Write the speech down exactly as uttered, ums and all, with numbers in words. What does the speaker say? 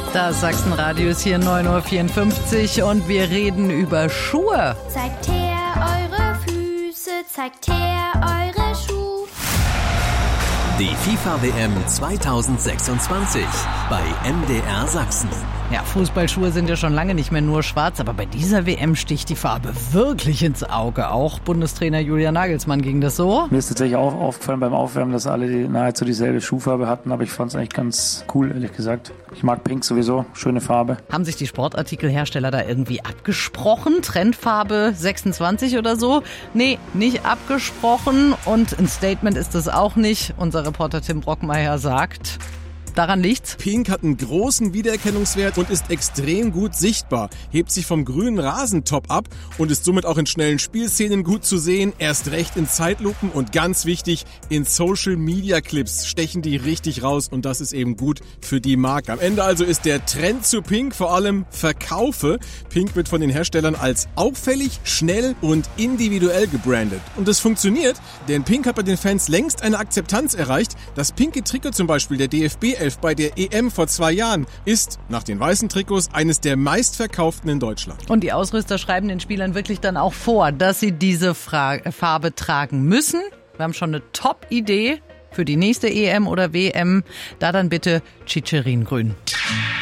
Das Sachsenradio ist hier neun Uhr vierundfünfzig und wir reden über Schuhe. Zeigt her eure Füße, zeigt her eure Schuhe. Die FIFA-W M zweitausendsechsundzwanzig bei M D R Sachsen. Ja, Fußballschuhe sind ja schon lange nicht mehr nur schwarz, aber bei dieser W M sticht die Farbe wirklich ins Auge. Auch Bundestrainer Julian Nagelsmann ging das so. Mir ist tatsächlich auch aufgefallen beim Aufwärmen, dass alle die nahezu dieselbe Schuhfarbe hatten, aber ich fand es eigentlich ganz cool, ehrlich gesagt. Ich mag Pink sowieso, schöne Farbe. Haben sich die Sportartikelhersteller da irgendwie abgesprochen? Trendfarbe sechsundzwanzig oder so? Nee, nicht abgesprochen und ein Statement ist das auch nicht. Unser Reporter Tim Brockmeier sagt... Daran liegt's. Pink hat einen großen Wiedererkennungswert und ist extrem gut sichtbar, hebt sich vom grünen Rasentop ab und ist somit auch in schnellen Spielszenen gut zu sehen, erst recht in Zeitlupen und ganz wichtig, in Social-Media-Clips stechen die richtig raus und das ist eben gut für die Marke. Am Ende also ist der Trend zu Pink vor allem Verkaufe. Pink wird von den Herstellern als auffällig, schnell und individuell gebrandet. Und das funktioniert, denn Pink hat bei den Fans längst eine Akzeptanz erreicht. Das pinke Trikot zum Beispiel der D F B elf bei der E M vor zwei Jahren ist, nach den weißen Trikots, eines der meistverkauften in Deutschland. Und die Ausrüster schreiben den Spielern wirklich dann auch vor, dass sie diese Fra- Farbe tragen müssen. Wir haben schon eine Top-Idee für die nächste E M oder W M. Da dann bitte Chicherin-Grün.